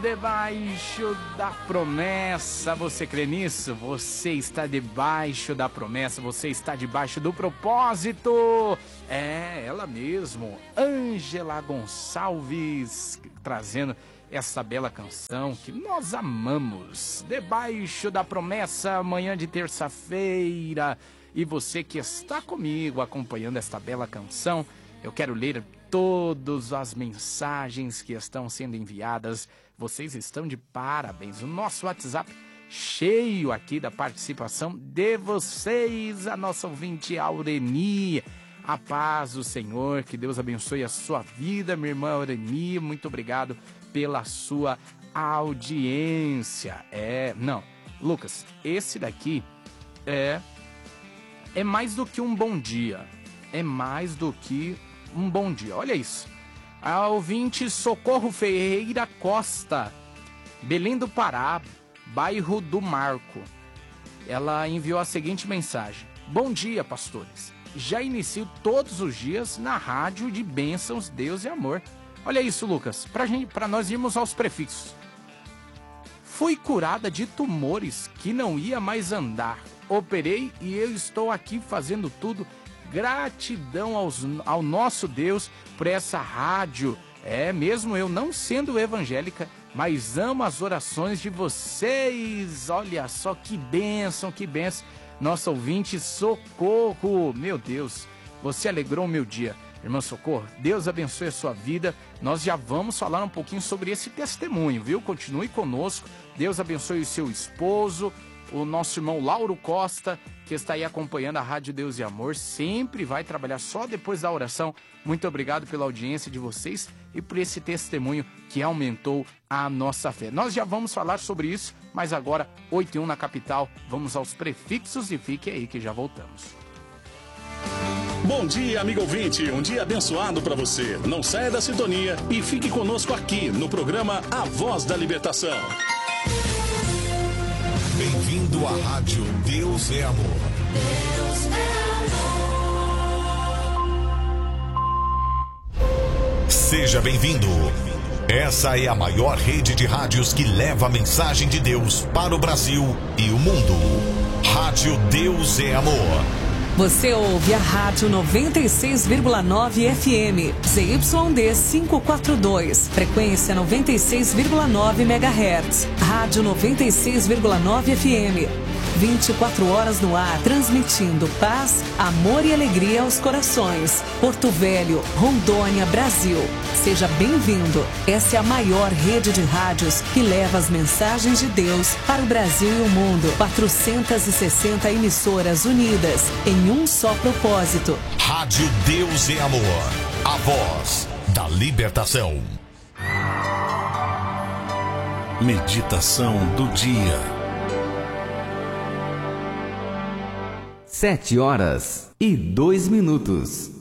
Debaixo da promessa, você crê nisso? Você está debaixo da promessa, você está debaixo do propósito. É, ela mesmo, Ângela Gonçalves, trazendo essa bela canção que nós amamos. Debaixo da promessa, manhã de terça-feira. E você que está comigo acompanhando esta bela canção, eu quero ler todas as mensagens que estão sendo enviadas. Vocês estão de parabéns. O nosso WhatsApp cheio aqui da participação de vocês. A nossa ouvinte Aureni. A paz do Senhor, que Deus abençoe a sua vida, minha irmã Aureni. Muito obrigado pela sua audiência. Lucas, esse daqui é mais do que um bom dia. É mais do que um bom dia. Olha isso. A ouvinte Socorro Ferreira Costa, Belém do Pará, bairro do Marco. Ela enviou a seguinte mensagem: bom dia, pastores. Já inicio todos os dias na rádio de bênçãos, Deus e amor. Olha isso, Lucas, para nós irmos aos prefixos. Fui curada de tumores que não ia mais andar. Operei e eu estou aqui fazendo tudo. Gratidão ao nosso Deus por essa rádio. Mesmo eu não sendo evangélica, mas amo as orações de vocês. Olha só que bênção, que bênção. Nossa ouvinte Socorro, meu Deus, você alegrou o meu dia. Irmã Socorro, Deus abençoe a sua vida. Nós já vamos falar um pouquinho sobre esse testemunho, viu? Continue conosco. Deus abençoe o seu esposo, o nosso irmão Lauro Costa, que está aí acompanhando a Rádio Deus e Amor, sempre vai trabalhar só depois da oração. Muito obrigado pela audiência de vocês e por esse testemunho que aumentou a nossa fé. Nós já vamos falar sobre isso, mas agora, 8h01 na capital, vamos aos prefixos e fique aí que já voltamos. Bom dia, amigo ouvinte, um dia abençoado para você. Não saia da sintonia e fique conosco aqui no programa A Voz da Libertação. Bem-vindo à Rádio Deus é Amor. Deus é amor. Seja bem-vindo. Essa é a maior rede de rádios que leva a mensagem de Deus para o Brasil e o mundo. Rádio Deus é Amor. Você ouve a Rádio 96,9 FM, ZYD 542, frequência 96,9 MHz, Rádio 96,9 FM, 24 horas no ar, transmitindo paz, amor e alegria aos corações. Porto Velho, Rondônia, Brasil. Seja bem-vindo. Essa é a maior rede de rádios que leva as mensagens de Deus para o Brasil e o mundo. 460 emissoras unidas em um só propósito. Rádio Deus é Amor. A voz da libertação. Meditação do dia. 7h02.